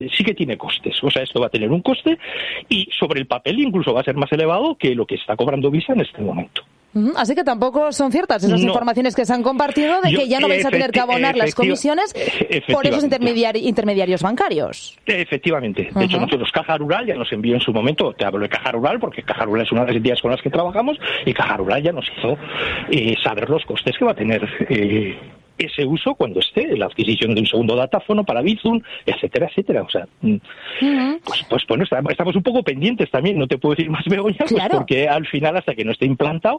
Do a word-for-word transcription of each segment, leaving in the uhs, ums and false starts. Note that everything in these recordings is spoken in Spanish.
sí que tiene costes. O sea, esto va a tener un coste y sobre el papel incluso va a ser más elevado que lo que está cobrando Visa en este momento. Así que tampoco son ciertas esas no. informaciones que se han compartido de Yo, que ya no vais a tener que abonar las comisiones por esos intermediari intermediarios bancarios. Efectivamente. De uh-huh. hecho, nosotros Caja Rural ya nos envió en su momento, te hablo de Caja Rural porque Caja Rural es una de las entidades con las que trabajamos y Caja Rural ya nos hizo eh, saber los costes que va a tener eh, ese uso cuando esté, la adquisición de un segundo datáfono para Bizum, etcétera, etcétera. O sea, uh-huh. pues, pues bueno, estamos un poco pendientes también, no te puedo decir más, Begoña, pues claro. porque al final, hasta que no esté implantado,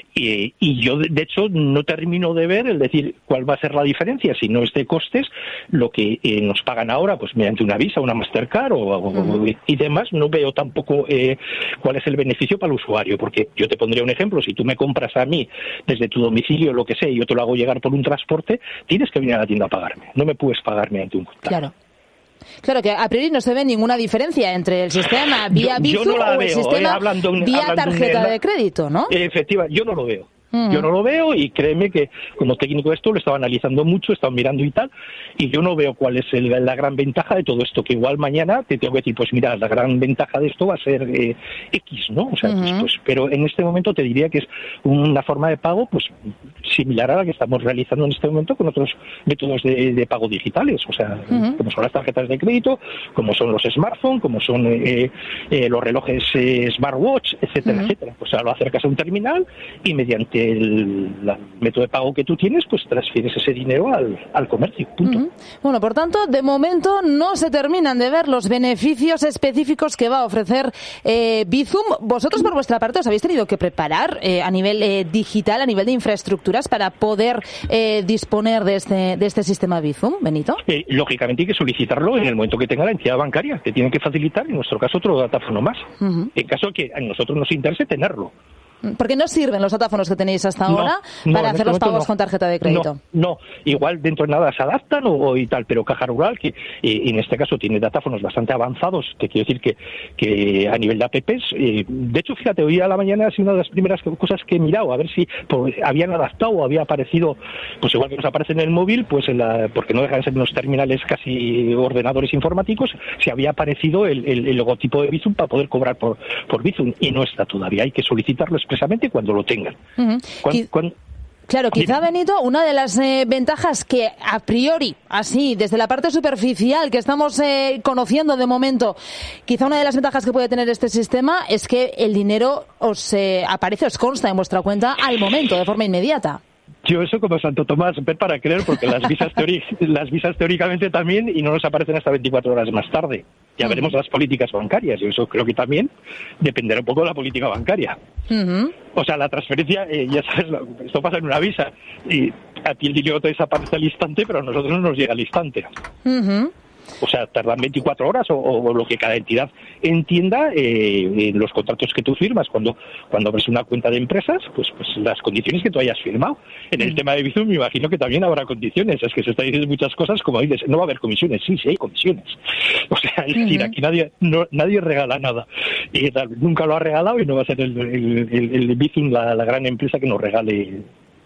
y, y yo, de hecho, no termino de ver, el decir, cuál va a ser la diferencia, si no es de costes, lo que eh, nos pagan ahora, pues mediante una Visa, una Mastercard o, uh-huh. o, y demás, no veo tampoco eh, cuál es el beneficio para el usuario, porque yo te pondría un ejemplo, si tú me compras a mí desde tu domicilio, lo que sé, y yo te lo hago llegar por un transporte, tienes que venir a la tienda a pagarme. No me puedes pagar mediante un contacto. Claro. Claro que a priori no se ve ninguna diferencia entre el sistema vía Bizum no o veo, el sistema eh, un, vía tarjeta de, de crédito, ¿no? Efectiva, yo no lo veo. Yo no lo veo y créeme que como técnico de esto lo estaba analizando mucho, he estado mirando y tal, y yo no veo cuál es el, la gran ventaja de todo esto, que igual mañana te tengo que decir, pues mira, la gran ventaja de esto va a ser eh, X, ¿no? O sea, uh-huh. pues, pues, pero en este momento te diría que es una forma de pago pues similar a la que estamos realizando en este momento con otros métodos de, de pago digitales, o sea, uh-huh. como son las tarjetas de crédito, como son los smartphones, como son eh, eh, los relojes eh, smartwatch, etcétera, uh-huh. etcétera. O sea, lo acercas a un terminal y mediante el la, método de pago que tú tienes, pues transfieres ese dinero al, al comercio, punto. Uh-huh. Bueno, por tanto, de momento no se terminan de ver los beneficios específicos que va a ofrecer eh, Bizum. Vosotros, por vuestra parte, os habéis tenido que preparar eh, a nivel eh, digital, a nivel de infraestructuras, para poder eh, disponer de este, de este sistema Bizum, Benito. Eh, lógicamente hay que solicitarlo en el momento que tenga la entidad bancaria, que tiene que facilitar, en nuestro caso, otro datáfono más. Uh-huh. En caso que a nosotros nos interese tenerlo. Porque no sirven los datáfonos que tenéis hasta no, ahora no, para hacer este los pagos no. con tarjeta de crédito. No, no, igual dentro de nada se adaptan o, o y tal, pero Caja Rural, que eh, en este caso tiene datáfonos bastante avanzados, que quiero decir que, que a nivel de apps, eh, de hecho, fíjate, hoy a la mañana ha sido una de las primeras cosas que he mirado, a ver si pues, habían adaptado o había aparecido, pues igual que nos aparece en el móvil, pues en la, porque no dejan de ser unos terminales casi ordenadores informáticos, si había aparecido el, el, el logotipo de Bizum para poder cobrar por, por Bizum, y no está todavía, hay que solicitarlo expresamente cuando lo tengan. Uh-huh. Cuando, cuando, claro, quizá, Benito, una de las eh, ventajas que a priori, así, desde la parte superficial que estamos eh, conociendo de momento, quizá una de las ventajas que puede tener este sistema es que el dinero os eh, aparece, os consta en vuestra cuenta al momento, de forma inmediata. Yo eso como Santo Tomás, ver para creer, porque las visas, teori las visas teóricamente también, y no nos aparecen hasta veinticuatro horas más tarde. Ya uh-huh. veremos las políticas bancarias, y eso creo que también dependerá un poco de la política bancaria. Uh-huh. O sea, la transferencia, eh, ya sabes, esto pasa en una visa, y a ti el dinero te desaparece al instante, pero a nosotros no nos llega al instante. Uh-huh. O sea, tardan veinticuatro horas o, o lo que cada entidad entienda eh, en los contratos que tú firmas. Cuando cuando abres una cuenta de empresas, pues pues las condiciones que tú hayas firmado. En el mm. tema de Bizum me imagino que también habrá condiciones. Es que se está diciendo muchas cosas, como dices, no va a haber comisiones. Sí, sí hay comisiones. O sea, es mm-hmm. decir, aquí nadie no, nadie regala nada. Y tal, nunca lo ha regalado y no va a ser el, el, el, el Bizum la, la gran empresa que nos regale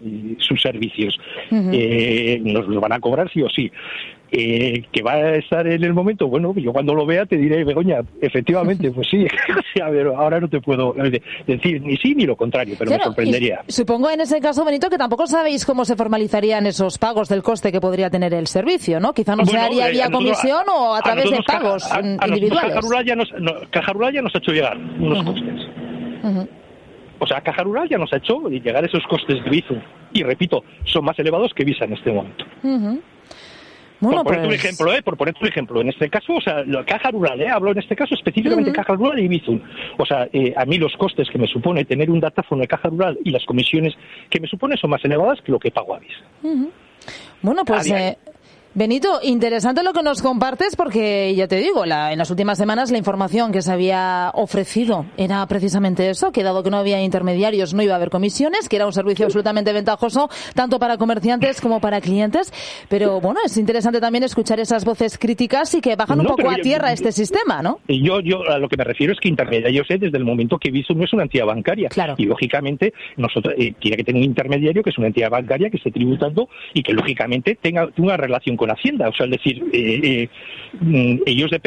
sus servicios. Uh-huh. eh, nos los van a cobrar sí o sí. Eh, que va a estar en el momento, bueno, yo cuando lo vea te diré, Begoña, efectivamente, pues sí, a ver, ahora no te puedo decir ni sí ni lo contrario, pero claro, me sorprendería. Supongo en ese caso, Benito, que tampoco sabéis cómo se formalizarían esos pagos del coste que podría tener el servicio, ¿no? Quizá no bueno, se haría eh, vía comisión a, o a, a través de pagos a, a, a individuales. Caja Rural ya nos, no, Caja Rural ya nos ha hecho llegar unos uh-huh. costes. Uh-huh. O sea, Caja Rural ya nos ha hecho llegar esos costes de Bizum. Y repito, son más elevados que Visa en este momento. Uh-huh. Bueno, por ponerte pues... un ejemplo, ¿eh? Por ponerte un ejemplo, en este caso, o sea, la Caja Rural, ¿eh? Hablo en este caso específicamente uh-huh. Caja Rural y Bizum. O sea, eh, a mí los costes que me supone tener un datáfono de Caja Rural y las comisiones que me supone son más elevadas que lo que pago a Visa. Uh-huh. Bueno, pues... Eh... Benito, interesante lo que nos compartes porque, ya te digo, la, en las últimas semanas la información que se había ofrecido era precisamente eso, que dado que no había intermediarios no iba a haber comisiones, que era un servicio absolutamente ventajoso tanto para comerciantes como para clientes, pero bueno, es interesante también escuchar esas voces críticas y que bajan no, un poco a tierra yo, este sistema, ¿no? Yo, yo a lo que me refiero es que intermediarios sé desde el momento que Bizum no es una entidad bancaria claro. y lógicamente nosotros eh, tiene que tener un intermediario que es una entidad bancaria que esté tributando y que lógicamente tenga una relación con Hacienda, o sea, es decir, eh, eh, ellos dependen